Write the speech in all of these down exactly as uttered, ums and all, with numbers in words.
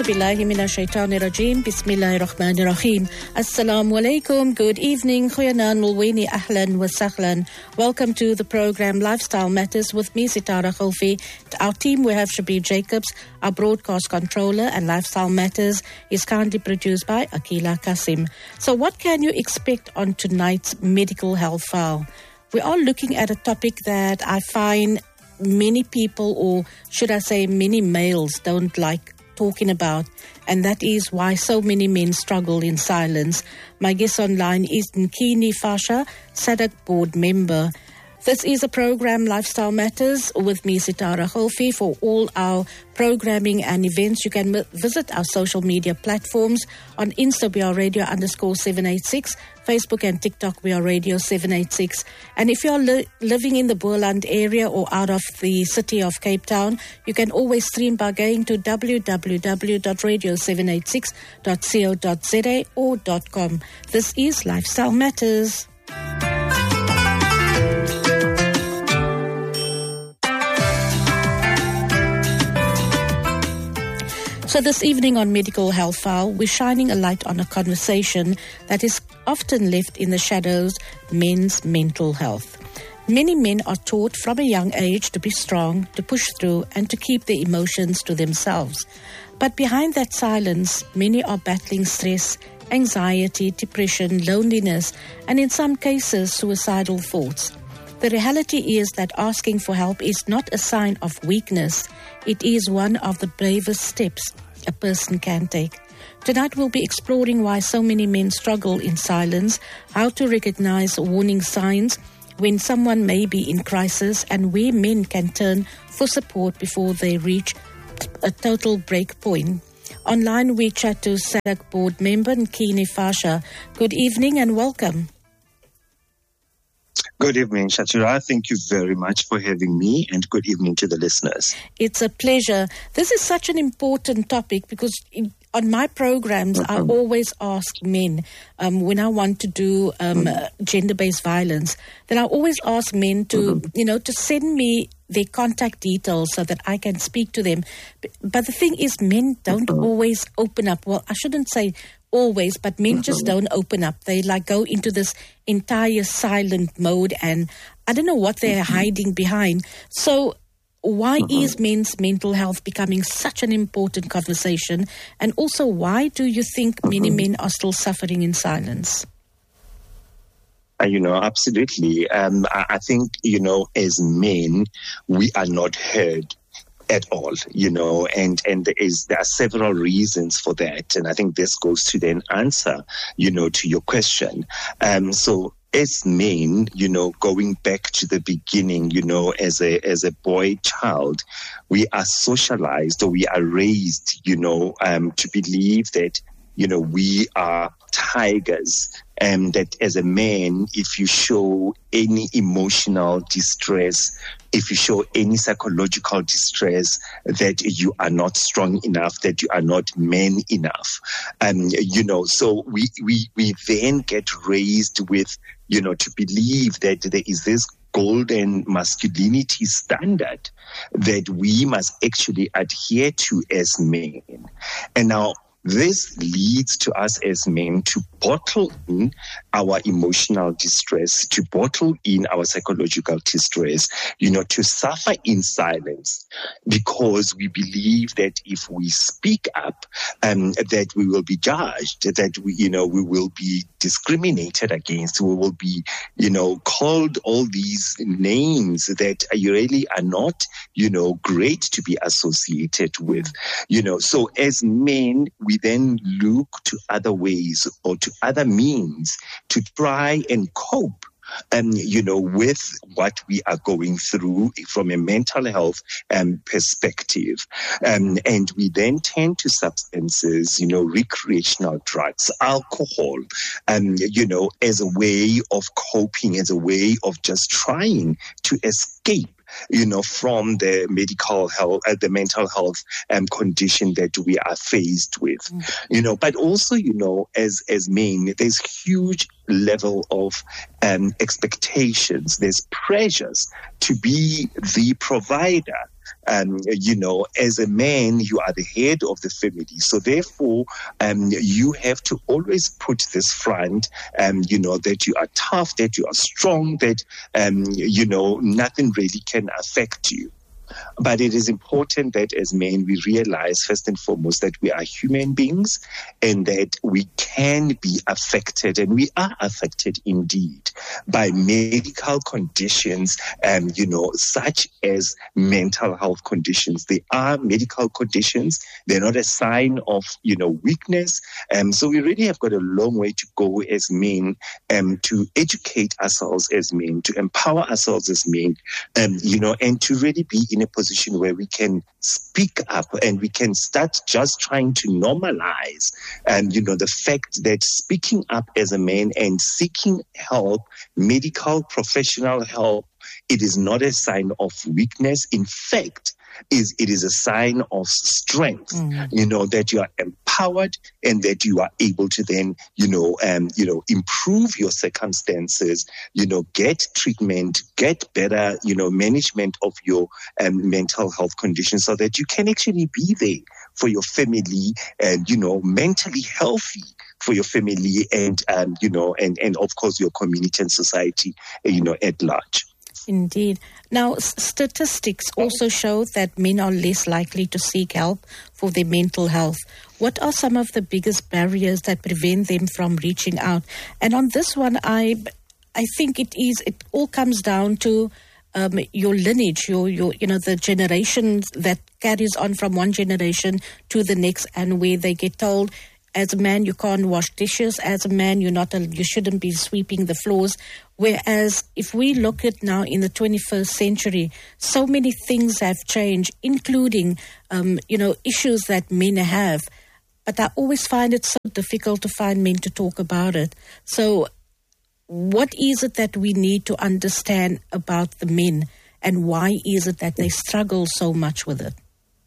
A'udhu billahi minash shaitani rajim. Bismillahir rahmanir rahim. Assalamu alaikum. Good evening. Khoyanan mulweni ahlan wa sahlan. Welcome to the program Lifestyle Matters with me, Sitara Khalfi. Our team, we have Shabir Jacobs. Our broadcast controller and Lifestyle Matters is kindly produced by Akila Kasim. So what can you expect on tonight's medical health file? We are looking at a topic that I find many people, or should I say many males, don't like talking about, and that is why so many men struggle in silence. My guest online is Nkini Fasha, SADC board member. This is a program, Lifestyle Matters, with me, Sitara Khalfi. For all our programming and events, you can m- visit our social media platforms. On Insta, we are radio underscore seven eight six. Facebook and TikTok, we are radio seven eight six. And if you're li- living in the Boland area or out of the city of Cape Town, you can always stream by going to w w w dot radio seven eight six dot co dot z a or .com. This is Lifestyle Matters. So this evening on Medical Health File, we're shining a light on a conversation that is often left in the shadows, men's mental health. Many men are taught from a young age to be strong, to push through, and to keep their emotions to themselves. But behind that silence, many are battling stress, anxiety, depression, loneliness, and in some cases, suicidal thoughts. The reality is that asking for help is not a sign of weakness. It is one of the bravest steps a person can take. Tonight we'll be exploring why so many men struggle in silence, how to recognize warning signs when someone may be in crisis, and where men can turn for support before they reach a total break point. Online we chat to SADC board member Nkini Fasha. Good evening and welcome. Good evening, Shatura. Thank you very much for having me, and good evening to the listeners. It's a pleasure. This is such an important topic because in, on my programs, mm-hmm. I always ask men, um, when I want to do um, mm-hmm. uh, gender-based violence, then I always ask men to, mm-hmm. you know, to send me their contact details so that I can speak to them. But, but the thing is, men don't mm-hmm. always open up. Well, I shouldn't say always, but men mm-hmm. just don't open up. They like go into this entire silent mode, and I don't know what they're mm-hmm. hiding behind. So why mm-hmm. is men's mental health becoming such an important conversation? And also, why do you think mm-hmm. many men are still suffering in silence? Uh, you know, absolutely. Um, I, I think, you know, as men, we are not heard at all, you know, and, and there is, there are several reasons for that. And I think this goes to then answer, you know, to your question. Um, so as men, you know, going back to the beginning, you know, as a, as a boy child, we are socialized, or we are raised, you know, um, to believe that, you know, we are tigers, and that as a man, if you show any emotional distress, if you show any psychological distress, that you are not strong enough, that you are not man enough. Um, you know, so we, we, we then get raised with, you know, to believe that there is this golden masculinity standard that we must actually adhere to as men. And now, this leads to us as men to bottle in our emotional distress, to bottle in our psychological distress, you know, to suffer in silence, because we believe that if we speak up, um, that we will be judged, that we, you know, we will be discriminated against, we will be, you know, called all these names that really are not, you know, great to be associated with, you know. So as men, we then look to other ways or to other means to try and cope, um, you know, with what we are going through from a mental health um, perspective. Um, and we then turn to substances, you know, recreational drugs, alcohol, um, you know, as a way of coping, as a way of just trying to escape, you know, from the medical health, uh, the mental health um, condition that we are faced with, mm. you know, but also, you know, as, as men, there's huge level of um, expectations, there's pressures to be the provider, Um, you know, as a man, you are the head of the family. So therefore, um, you have to always put this front, um, you know, that you are tough, that you are strong, that, um, you know, nothing really can affect you. But it is important that as men, we realize first and foremost that we are human beings and that we can be affected, and we are affected indeed by medical conditions, um, you know, such as mental health conditions. They are medical conditions. They're not a sign of, you know, weakness. Um, so we really have got a long way to go as men um, to educate ourselves as men, to empower ourselves as men, um, you know, and to really be in a position where we can speak up and we can start just trying to normalize, um, you know, the fact that speaking up as a man and seeking help, medical professional help, it is not a sign of weakness. In fact, is it is a sign of strength, mm. you know, that you are empowered and that you are able to then, you know, um, you know, improve your circumstances, you know, get treatment, get better, you know, management of your um, mental health conditions so that you can actually be there for your family and, you know, mentally healthy for your family and, um, you know, and, and of course your community and society, you know, at large. Indeed. Now, s- statistics also show that men are less likely to seek help for their mental health. What are some of the biggest barriers that prevent them from reaching out? And on this one, I, I think it is. It all comes down to um, your lineage, your, your, you know, the generations that carries on from one generation to the next, and where they get told, as a man, you can't wash dishes. As a man, you're not. A, you shouldn't be sweeping the floors. Whereas, if we look at now in the twenty-first century, so many things have changed, including, um, you know, issues that men have. But I always find it so difficult to find men to talk about it. So, what is it that we need to understand about the men, and why is it that they struggle so much with it?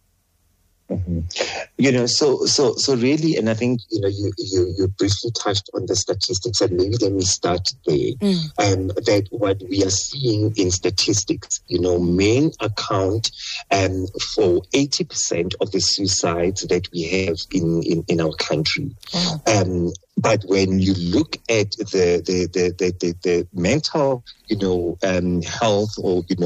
Mm-hmm. You know, so so so really, and I think you know you you you briefly touched on the statistics, and maybe let me start there. Mm. Um, that what we are seeing in statistics, you know, men account um for eighty percent of the suicides that we have in in, in our country. Oh. Um, but when you look at the the the the, the, the mental, you know, um, health or you know.